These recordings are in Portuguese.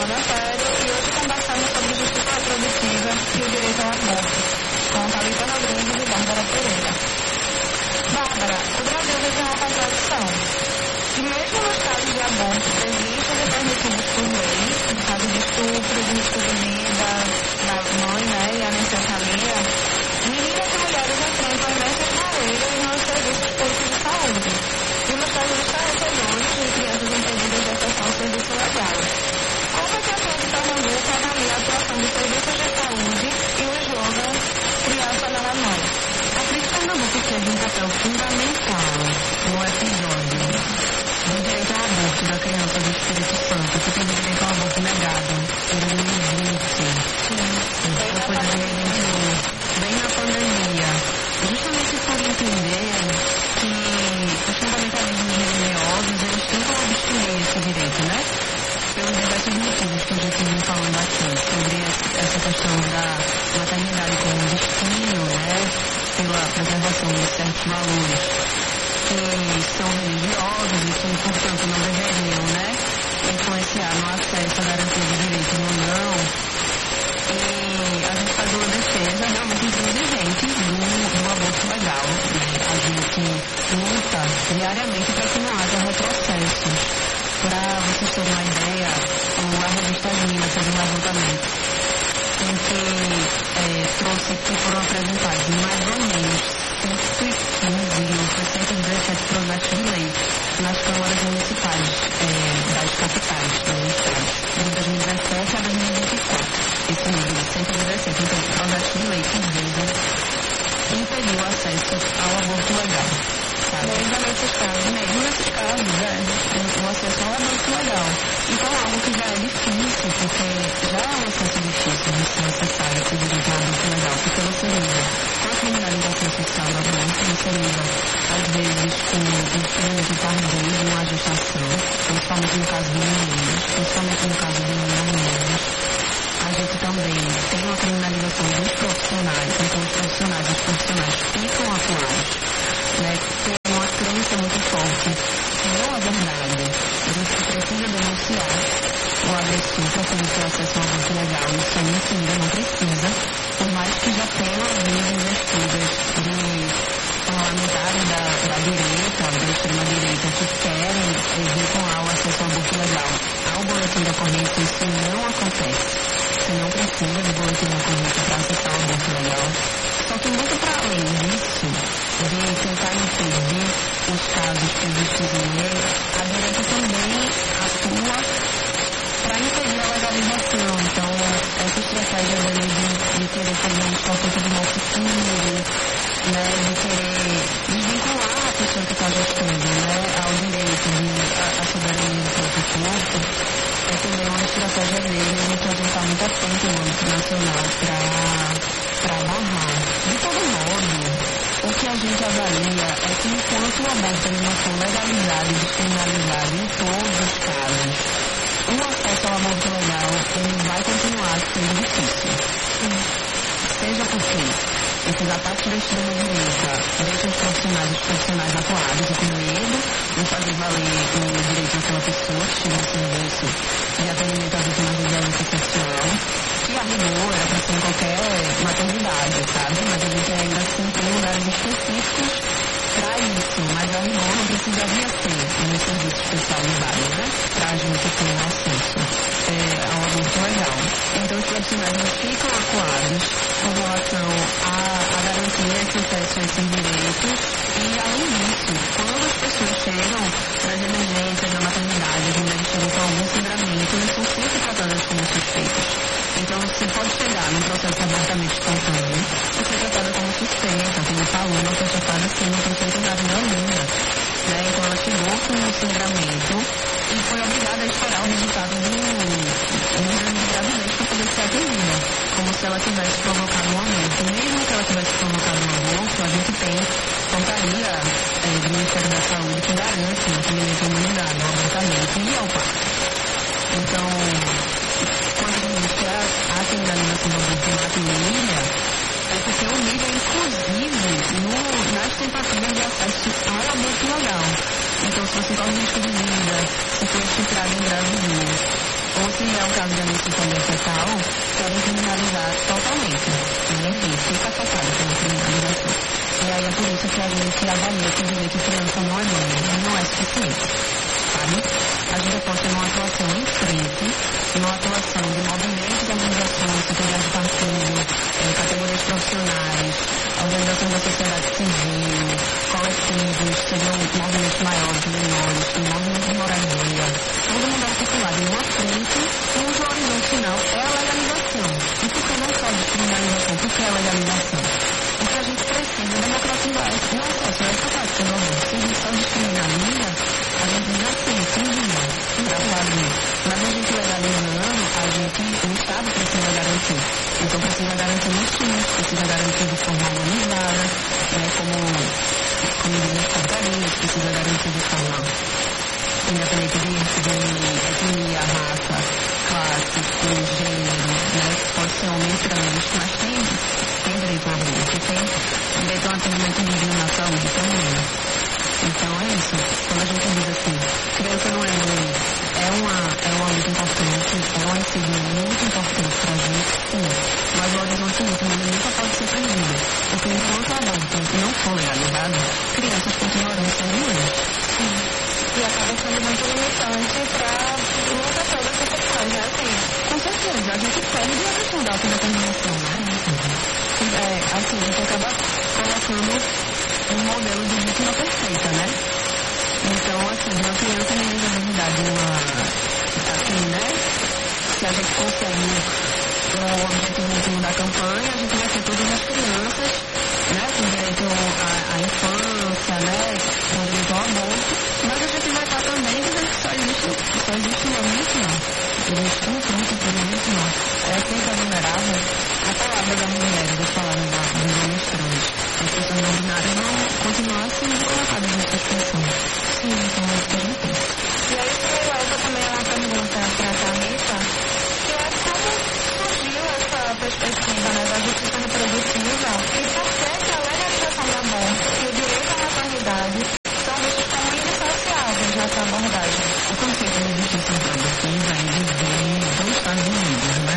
levando a sério e hoje conversamos sobre justiça reprodutiva e o direito ao aborto, com Thalita Rodrigues e Bárbara Pereira. Bárbara, o Brasil vive uma contradição. E mesmo nos casos de aborto previstos e permitidos por lei, no caso de estupro, de risco de vida das mães, e a anencefalia, meninas e mulheres enfrentam imensas barreiras nos serviços públicos de saúde e nos casos esclarecedores de crianças impedidas de acessar o serviço legal. Como é que a Frente Pernambuco avalia a atuação dos serviços de saúde e o slogan Criança não é mãe? A Frente Pernambuco teve um papel fundamental no episódio do direito ao aborto da criança do Espírito Santo, que teve direito ao aborto negado em 2020. Isso foi 2021, bem na pandemia. Justamente por entender que os fundamentalismos religiosos, eles tentam obstruir esse direito, né? Pelos diversos motivos que a gente vem falando aqui, sobre essa questão da maternidade como destino, né? Pela preservação de certos valores que são religiosos e que, portanto, não deveriam, né, influenciar no acesso à garantia de direitos ou não. E a gente faz uma defesa realmente intransigente do aborto legal. A gente luta diariamente para que não haja retrocessos. Para vocês terem uma ideia, a revista Lima fez um levantamento em que trouxe que foram apresentados mais ou menos 117 projetos de lei nas câmaras municipais das capitais do estado, de 2017 a 2024. Esse número de 117, então, projetos de lei que visam impedir o acesso ao aborto legal. Mesmo nesses casos, o acesso ao aborto legal. Então, algo que já é difícil, porque já é um acesso difícil de ser necessário o direito ao aborto legal, porque você lida com a criminalização social da doença, você lida, às vezes, com o experimento tardio de uma gestação, principalmente no caso de meninas, principalmente no caso de meninas. A gente também tem uma criminalização dos profissionais, então os profissionais ficam atuados, né? Tem uma crença muito forte que não é verdade. A gente precisa denunciar o agressor para poder ter acesso ao aborto legal. Isso aí ainda não precisa, por mais que já tenha havido investidas de parlamentares da direita, da extrema-direita, que querem vincular o acesso ao aborto legal ao boletim de ocorrência. Isso não acontece. Você não precisa de boletim de ocorrência para acessar o aborto legal. Só que muito para além disso, de tentar impedir os casos previstos em lei, a direita também atua para impedir a legalização. Então, essa estratégia de querer fazer um estatuto de morte seguro, né, de querer desvincular a pessoa que está gestando, né, ao direito à soberania do próprio corpo, é também uma estratégia dele. A gente está muito atento no âmbito nacional para barrar. De todo modo, o que a gente avalia é que enquanto o aborto não for legalizado e descriminalizado em todos os casos, o acesso ao aborto legal ele vai continuar sendo difícil. Seja porque esses ataques da extrema-direita deixam os profissionais atuados e com medo de fazer valer o direito daquela pessoa que chega no serviço de atendimento à vítima de violência sexual, que a rigor era para ser em qualquer maternidade, sabe? Mas a gente ainda assim tem lugares específicos para isso, mas a rigor não precisaria ser um serviço especializado, né? Para a gente ter acesso ao aborto legal. Então os profissionais ficam acuados com relação a garantir esse acesso a esses direitos e, além disso, quando as pessoas chegam nas emergências, na maternidade, as mulheres chegam com algum sangramento, elas são sempre tratadas como suspeitas. Então você pode chegar num processo abertamente espontâneo e ser tratada como suspeita, como falou, não foi tratada assim, não tem feito nada na vida. Né? Então ela chegou com um sangramento e foi obrigada a esperar o resultado do exame de gravidez para poder ser atendida, como se ela tivesse provocado um aborto. Mesmo que ela tivesse provocado um aborto, a gente tem portaria do Ministério da Saúde que garante o atendimento à imunidade, ao abortamento e ao parto. Então, quando a gente quer a criminalização do aborto na família, é porque obriga, inclusive, nas tentativas de acesso ao aborto legal. Então, se você corre risco de vida, se for estuprado em gravidez, ou se é o caso da anestesia fetal, querem criminalizar totalmente. E, enfim, fica afetado pela criminalização. E aí é por isso que a gente avalia que o direito de criança não é bom, não é suficiente. Sabe? A gente pode ter uma atuação em frente, uma atuação de movimentos, organizações, secretarias de partido, categorias profissionais, organizações da sociedade civil, coletivos, seriam movimentos maiores, menores, movimentos de moradia, todo mundo articulado em uma frente, cujo horizonte final é a legalização. E por que não só descriminalização? Por que a legalização? Porque a gente precisa democratizar não só essa prática do aborto. Se a gente só descriminaliza, a gente já tem fundamento para fazer. Mas a gente legalizando, o Estado precisa garantir. Então precisa garantir no SUS, precisa garantir de forma organizada, como dizem as portarias, precisa garantir de forma independente de etnia, raça, classe, cor, gênero, né? Pode ser homem e trans, mas tem direito a aborto, tem direito a um atendimento digno na saúde também. Então é isso. Quando a gente diz assim, criança não é mãe, é uma luta importante, é uma incidência muito importante para a gente, sim. Mas o horizonte último nunca pode ser perdido. Porque enquanto o aborto não for legalizado, crianças continuarão sendo mães. Sim. E acaba sendo muito limitante para luta toda essa questão, né? Assim, com certeza, a gente perde a questão da autodeterminação, né? Assim, a gente acaba colocando um modelo de vítima perfeita, né? Então, assim, uma criança nem de verdade, assim, né? Se a gente consegue o objetivo último da campanha, a gente vai ter todas as crianças, né? Com direito à infância, né? Com direito ao aborto, mas a gente vai estar também dizendo que só existe uma vítima. Existe um pronto por uma vítima. É sempre a vulnerável. A palavra das mulheres, as palavras dos homens trans, as pessoas não binárias vão continuar sendo colocadas nessa expressão. Sim, então é o que a gente pensa. E aí isso me leva também a uma pergunta para a Thalita, que é como surgiu essa perspectiva, né, da justiça reprodutiva e por que a legalização do aborto e o direito à maternidade são vistos como indissociáveis nessa abordagem. O conceito de justiça reprodutiva vem dos Estados Unidos, né?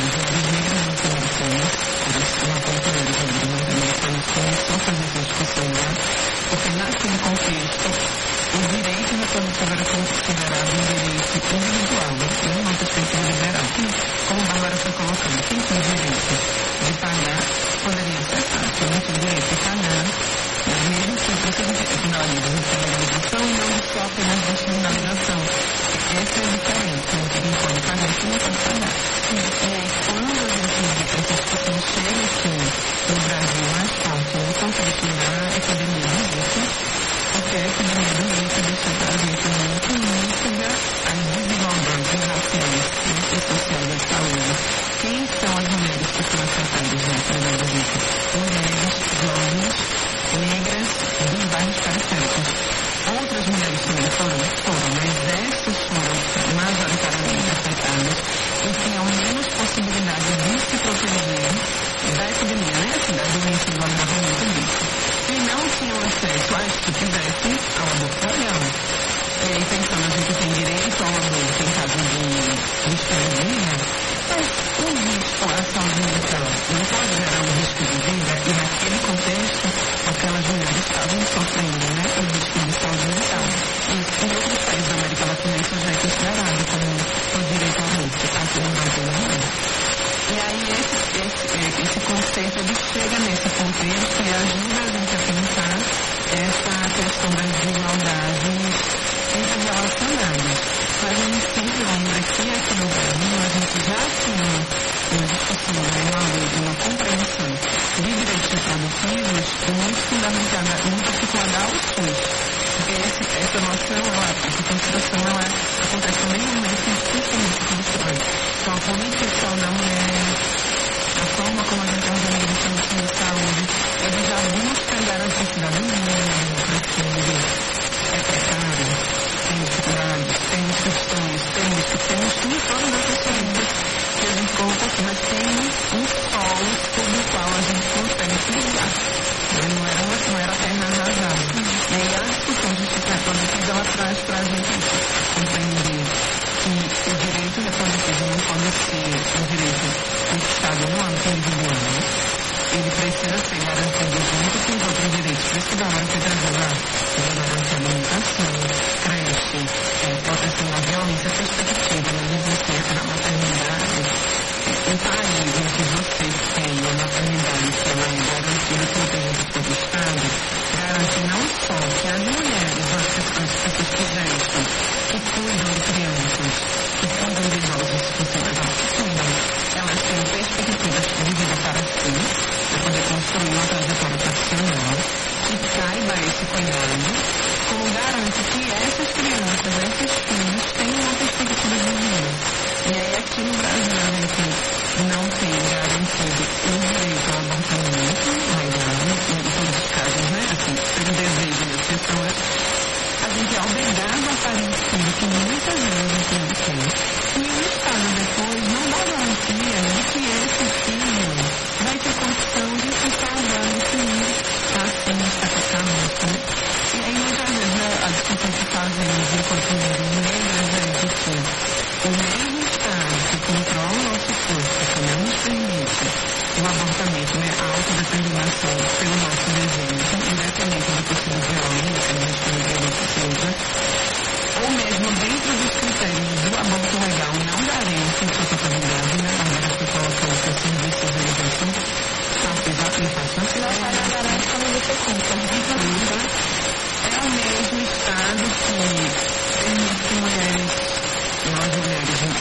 Uma companheira de Rodrigo começou a fazer essa discussão lá, porque naquele contexto o direito à reprodução era considerado um direito individual, não uma perspectiva liberal. Como a Bárbara foi colocando, quem tem direito de pagar poderia ser fácil, não tem direito de pagar, mesmo que o procedimento na legalização e não só apenas descriminalização. Essa é a diferença entre quem pode pagar e quem não pode pagar. Quando a gente vê que essa discussão chega aqui no Brasil mais forte no contexto da epidemia do vírus, porque a epidemia do vírus deixa para a gente muito nítida as desigualdades raciais e sociais da saúde. Quem são as mulheres que são afetadas através do vírus? Mulheres jovens, negras, dos bairros periféricos. Outras mulheres também foram, mas essas foram majoritariamente afetadas e tinham menos possibilidade de se proteger da epidemia, né? Assim, da doença do agravamento disso. E não tinham acesso a se tivessem ao aborto legal. E pensando, a gente tem direito ao aborto em caso de esterilidade, mas o risco à saúde mental não pode gerar um risco de vida e naquele contexto aquelas mulheres estavam sofrendo, né? O risco de saúde mental. E em outros países da América Latina isso já é considerado como o direito ao aborto, aqui no Brasil não é. E aí esse conceito ele chega nesse contexto e ajuda a gente a pensar essa questão das desigualdades interrelacionadas. Mas a gente sempre lembra que aqui no Brasil as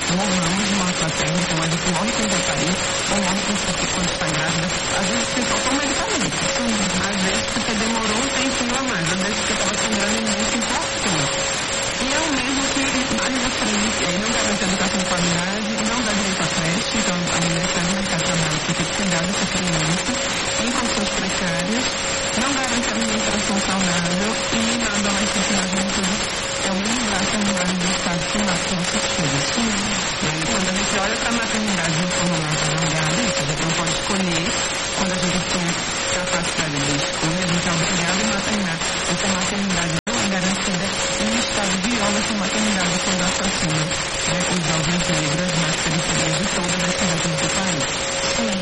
morramos de morte materna, então a gente morre quando vai parir, ou morre quando está grávida. Às vezes se falta um medicamento. Às vezes porque demorou um tempinho a mais, às vezes porque estava sangrando muito importante. E é o mesmo que mais à frente, não garante educação de qualidade, não dá direito à creche, então a mulher sai do mercado de trabalho porque tem que cuidar dessa criança em condições precárias, não garante alimentação saudável e na adolescência e na juventude é o mesmo braço do estado climático que você chega. E aí quando a gente olha para a maternidade de forma mais alongada, isso a gente não pode escolher, quando a gente tem capacidade de escolha, a gente é obrigado a maternar. Essa maternidade não é garantida em um estado viola essa maternidade quando assassina os jovens negros nas periferias de todas as cidades do país. Sim.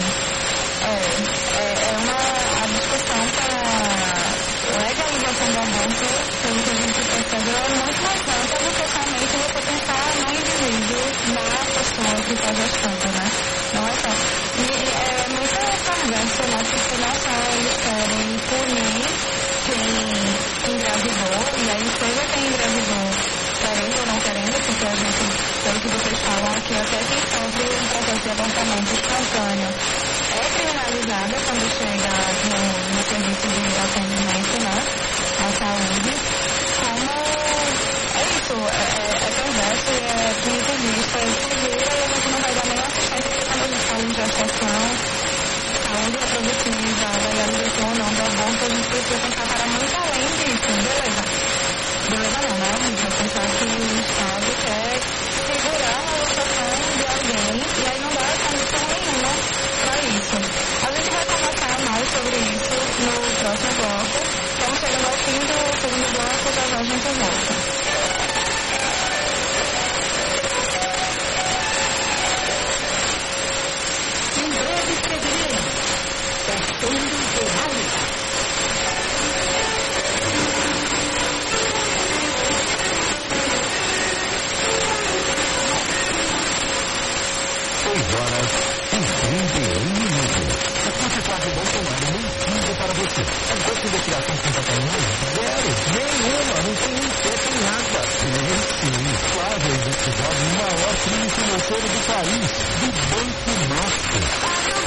A discussão para a legalização do aborto, pelo que a gente percebe, é muito mais ampla do que somente você pensar no indivíduo, na pessoa que está gestando, né? Não é só. E é muita conversa, né? Porque não só eles querem punir quem engravidou, e aí seja quem engravidou, querendo ou não querendo, porque a gente, pelo que vocês falam aqui, até quem sofre um processo de abortamento espontâneo é criminalizada quando chega no serviço de atendimento, né, à saúde. Como é isso, é perverso e é punitivista, é segura, e a gente não vai dar nenhuma assistência, porque quando a gente fala em gestação, saúde reprodutiva, legalização ou não do aborto, a gente precisa pensar para muito além disso, beleza? Beleza não, né? A gente vai pensar que o Estado quer segurar a gestação de alguém e aí não dá condição nenhuma para isso. A gente vai conversar mais sobre isso no próximo bloco. Estamos chegando ao fim do segundo bloco, já já a gente volta. Em breve seguiremos. Testando Jornal. 6 horas e 31 minutos. O futebol de Bolsonaro não liga para você. As bolsas de criação com Catarina? Zero. Nenhuma. Não tem nem teto em água. Sim. Flávio Executivo, o maior crime financeiro do país. Do Banco Nosso.